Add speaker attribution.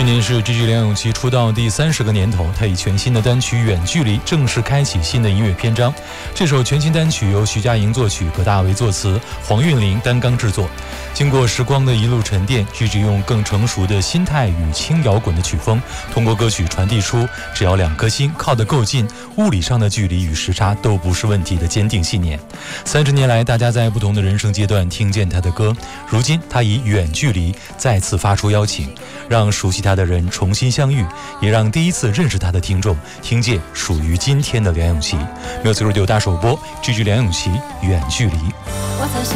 Speaker 1: 年是 GG 梁咏琪出道第30个年头，她以全新的单曲《远距离》正式开启新的音乐篇章。这首全新单曲由徐佳莹作曲，葛大为作词，黄韵玲担纲制作。经过时光的一路沉淀， GG 用更成熟的心态与轻摇滚的曲风，通过歌曲传递出只要2颗心靠得够近，物理上的距离与时差都不是问题的坚定信念。30年来，大家在不同的人生阶段听见她的歌，如今她以远距离再次发出邀请，让熟悉她的人重新相遇，也让第一次认识她的听众听见属于今天的梁咏琪。Music Radio 大首播 GG 梁咏琪远距离。